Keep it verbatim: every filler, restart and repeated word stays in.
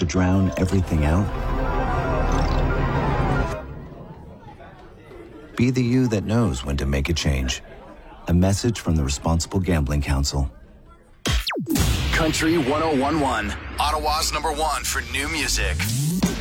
to drown everything out? Be the you that knows when to make a change. A message from the Responsible Gambling Council. Country one oh one point one, Ottawa's number one for new music.